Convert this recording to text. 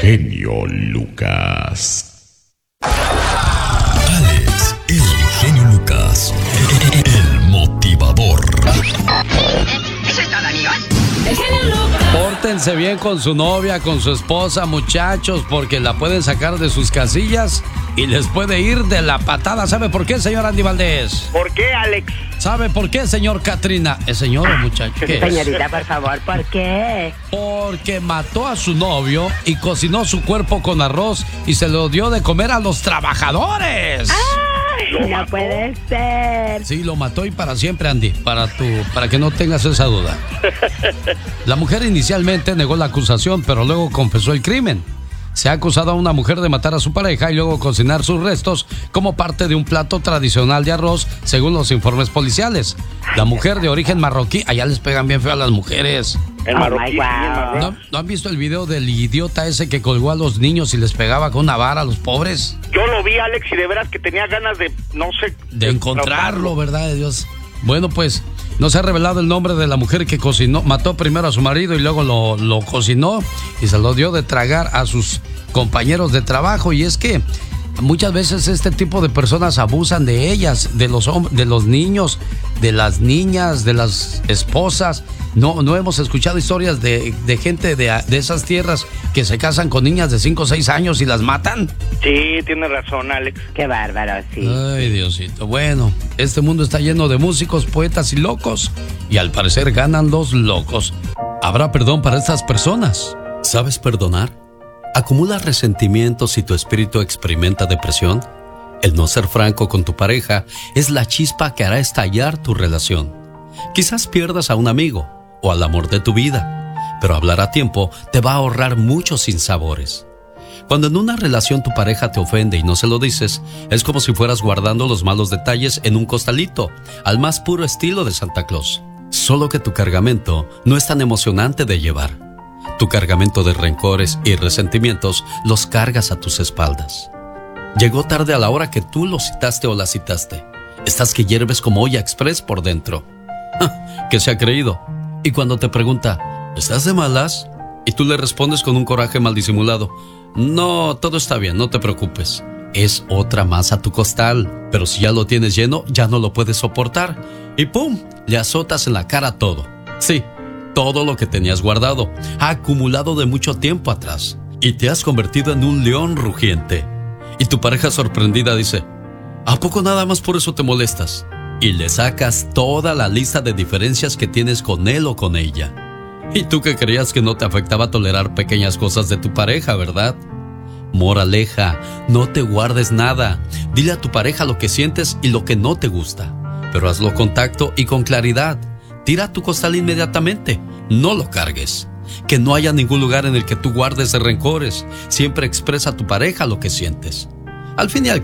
genio Lucas. Alex, el genio Lucas, el motivador. ¿Eso es todo, amigos? El genio Lucas. Pórtense bien con su novia, con su esposa, muchachos, porque la pueden sacar de sus casillas y les puede ir de la patada. ¿Sabe por qué, señor Andy Valdés? ¿Por qué, Alex? ¿Sabe por qué, señor Katrina? ¿Es señor o muchacho? ¿Qué Señorita, por favor, ¿por qué? Porque mató a su novio y cocinó su cuerpo con arroz y se lo dio de comer a los trabajadores. ¡Ay, no puede ser! Sí, lo mató y para siempre, Andy, para que no tengas esa duda. La mujer inicialmente negó la acusación, pero luego confesó el crimen. Se ha acusado a una mujer de matar a su pareja y luego cocinar sus restos como parte de un plato tradicional de arroz, según los informes policiales. La mujer de origen marroquí, allá les pegan bien feo a las mujeres. El marroquí, sí, el marroquí. ¿No han visto el video del idiota ese que colgó a los niños y les pegaba con una vara a los pobres? Yo lo vi, Alex, y de veras que tenía ganas de, no sé... De encontrarlo, ¿verdad, de Dios? Bueno, pues, no se ha revelado el nombre de la mujer que cocinó, mató primero a su marido y luego lo cocinó y se lo dio de tragar a sus compañeros de trabajo. Y es que muchas veces este tipo de personas abusan de ellas, de los niños, de las niñas, de las esposas. No hemos escuchado historias de gente de esas tierras que se casan con niñas de 5 o 6 años y las matan. Sí, tienes razón, Alex. ¡Qué bárbaro, sí! Ay, Diosito. Bueno, este mundo está lleno de músicos, poetas y locos. Y al parecer ganan los locos. ¿Habrá perdón para estas personas? ¿Sabes perdonar? ¿Acumulas resentimientos y tu espíritu experimenta depresión? El no ser franco con tu pareja es la chispa que hará estallar tu relación. Quizás pierdas a un amigo o al amor de tu vida, pero hablar a tiempo te va a ahorrar muchos sinsabores. Cuando en una relación tu pareja te ofende y no se lo dices, es como si fueras guardando los malos detalles en un costalito, al más puro estilo de Santa Claus. Solo que tu cargamento no es tan emocionante de llevar. Tu cargamento de rencores y resentimientos los cargas a tus espaldas. Llegó tarde a la hora que tú lo citaste o la citaste. Estás que hierves como olla express por dentro. ¿Qué se ha creído? Y cuando te pregunta, ¿estás de malas? Y tú le respondes con un coraje mal disimulado, no, todo está bien, no te preocupes. Es otra más a tu costal, pero si ya lo tienes lleno, ya no lo puedes soportar. Y ¡pum! Le azotas en la cara todo. Sí, todo lo que tenías guardado, acumulado de mucho tiempo atrás. Y te has convertido en un león rugiente. Y tu pareja sorprendida dice, ¿a poco nada más por eso te molestas? Y le sacas toda la lista de diferencias que tienes con él o con ella. Y tú que creías que no te afectaba tolerar pequeñas cosas de tu pareja, ¿verdad? Moraleja, no te guardes nada. Dile a tu pareja lo que sientes y lo que no te gusta. Pero hazlo con tacto y con claridad. Tira tu costal inmediatamente. No lo cargues. Que no haya ningún lugar en el que tú guardes rencores. Siempre expresa a tu pareja lo que sientes. Al fin y al